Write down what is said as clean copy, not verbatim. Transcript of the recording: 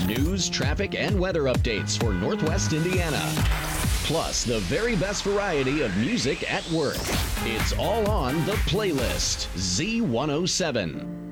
News, traffic, and weather updates for Northwest Indiana. Plus, the very best variety of music at work. It's all on The Playlist, Z107.